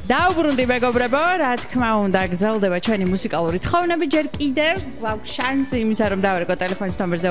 დაუბრუნდი მეგობრებო, რა თქმა უნდა, გრძელდება ჩვენი მუსიკალური თხოვნები ჯერ კიდევ. გვაქვს შანსი იმისა, რომ დავერგო ტელეფონის ნომერზე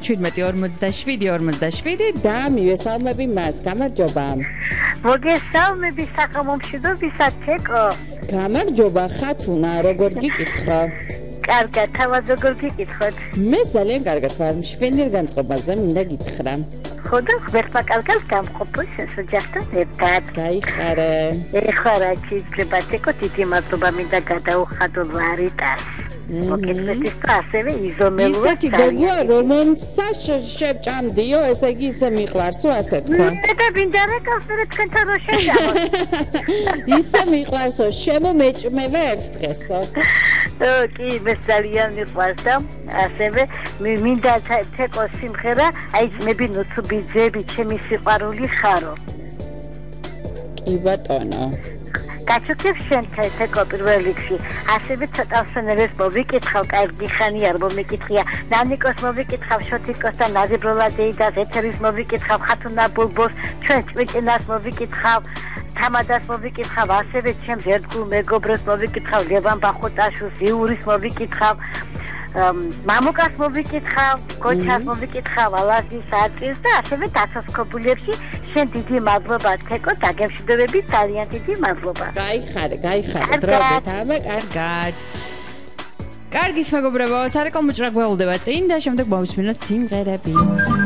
237-47-47 და მივესალმები მას. გამარჯობა. მოგესალმები სახელმომშვიდობისა თეკო. გამარჯობა ხათუნა, როგორ გიკითხო? კარგად, თავად როგორ გიკითხოთ? მე ძალიან კარგად ვარ, მშვენიერ განწყობაზე მინდა გითხრა. ხოდა ღმერთმა კარგად გამყოფოს ეს ოჯახთან ერთად. გაიხარე. ეხლა რა შეიძლება თეკო, დიდი მადლობა მინდა გადაუხადო ვარიტას. მოგესმის და ასევე იზომელუა. ისეთი გოგოა, რომელსაც შეჭამდიო, ესე იგი ისე მიყვარსო, ასე თქვა. მე და მინდა რა კავშირი თქვენთან რო შეჭამო. ისე მიყვარსო, შემომეჭმევა ერთ დღესო. კი, მე ძალიან მიყვარს და ასევე მინდა თეკო სიმღერა, აი ძმები ნუთუბიძეები, ჩემი სიყვარული ხარო. კი ბატონო. გაჩვენებ შენ თეკო პირველ რიგში. ასევე ცოტა სცენარებს მოვიკითხავ, კარგი ხანი არ მომიკითხია. ნანიკოს მოვიკითხავ, შოთიკოს და ნაზიბროლადეიდას, ეთერის მოვიკითხავ, ხათუნა ბულბოს, ჩვენ ჭვიჭინას მოვიკითხავ. თამადას მოვიკითხავ, ასევე ჩემს ერთგულ მეგობრებს მოვიკითხავ, ლევან ბახუტაშვილს, იურის მოვიკითხავ, მამუკას მოვიკითხავ, გოჩას მოვიკითხავ, ალაზის არწივს და ასევე დაცოცქობულებში შენ დიდი მადლობა თეკო, დაგემშვიდობები, ძალიან დიდი მადლობა. გაიხარე, დროებით, ამა კარგად. კარგით მეგობრებო, სარეკლამო ჭრა გველდება წინ და შემდეგ მოვისმინოთ სიმღერები.